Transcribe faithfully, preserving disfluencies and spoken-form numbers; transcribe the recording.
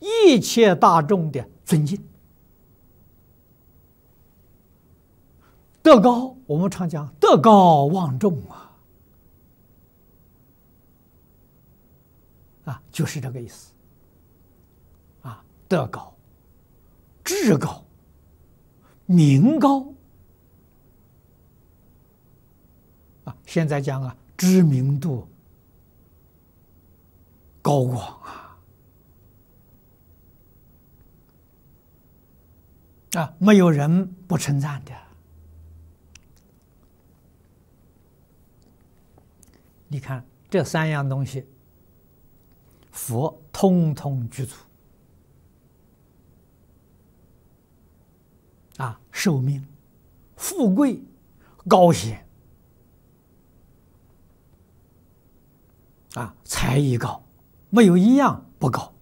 一切大众的尊敬。德高，我们常讲德高望重啊，啊，就是这个意思。啊，德高、智高、名高。啊，现在讲啊，知名度高广啊，啊，没有人不称赞的。你看这三样东西，佛通通具足。啊，寿命、富贵、高显，啊，才艺高，没有一样不高。